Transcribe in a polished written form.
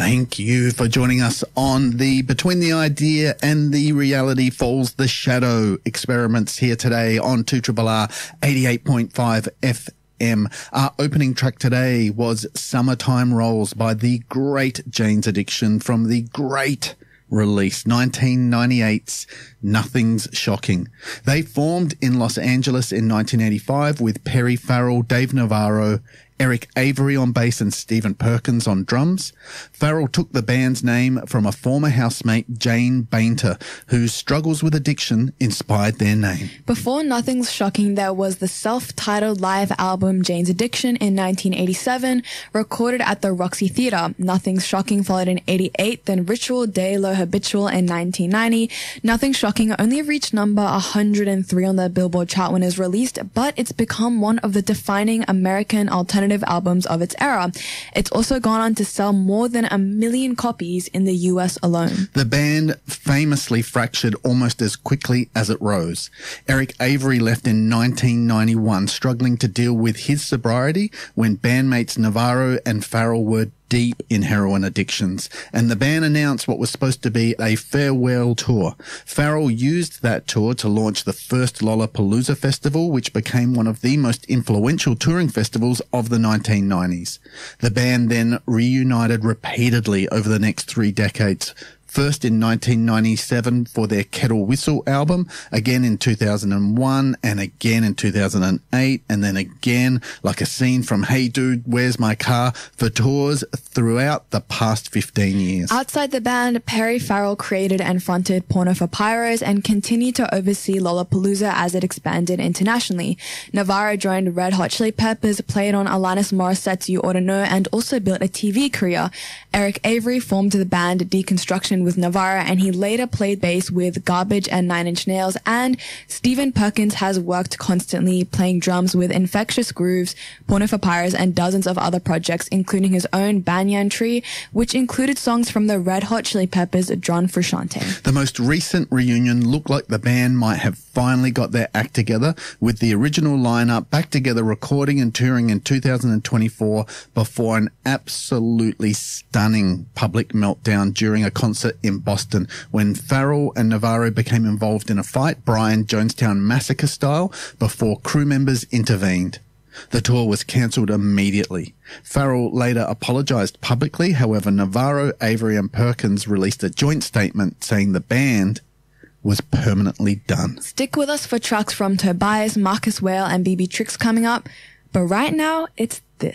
Thank you for joining us on the Between the Idea and the Reality Falls the Shadow experiments here today on 2RRR 88.5 FM. Our opening track today was Summertime Rolls by the great Jane's Addiction from the great release 1998's Nothing's Shocking. They formed in Los Angeles in 1985 with Perry Farrell, Dave Navarro, Eric Avery on bass and Stephen Perkins on drums. Farrell took the band's name from a former housemate, Jane Bainter, whose struggles with addiction inspired their name. Before Nothing's Shocking, there was the self-titled live album Jane's Addiction in 1987, recorded at the Roxy Theatre. Nothing's Shocking followed in 88, then Ritual de lo Habitual in 1990. Nothing's Shocking only reached number 103 on the Billboard chart when it was released, but it's become one of the defining American alternative albums of its era. It's also gone on to sell more than 1 million copies in the US alone. The band famously fractured almost as quickly as it rose. Eric Avery left in 1991, struggling to deal with his sobriety when bandmates Navarro and Farrell were deep in heroin addictions, and the band announced what was supposed to be a farewell tour. Farrell used that tour to launch the first Lollapalooza festival, which became one of the most influential touring festivals of the 1990s. The band then reunited repeatedly over the next 3 decades. First in 1997 for their Kettle Whistle album, again in 2001, and again in 2008, and then again, like a scene from Hey Dude, Where's My Car, for tours throughout the past 15 years. Outside the band, Perry Farrell created and fronted Porno for Pyros and continued to oversee Lollapalooza as it expanded internationally. Navarro joined Red Hot Chili Peppers, played on Alanis Morissette's You Oughta Know, and also built a TV career. Eric Avery formed the band Deconstruction with Navarro, and he later played bass with Garbage and Nine Inch Nails, and Stephen Perkins has worked constantly playing drums with Infectious Grooves, Porno for Pyros, and dozens of other projects, including his own Banyan Tree, which included songs from the Red Hot Chili Peppers' John Frusciante. The most recent reunion looked like the band might have finally got their act together, with the original lineup back together recording and touring in 2024 before an absolutely stunning public meltdown during a concert in Boston when Farrell and Navarro became involved in a fight, Brian Jonestown Massacre style, before crew members intervened. The tour was cancelled immediately. Farrell later apologized publicly. However, Navarro, Avery and Perkins released a joint statement saying the band was permanently done. Stick with us for tracks from Tobias, Marcus Whale and BB Tricks coming up. But right now, it's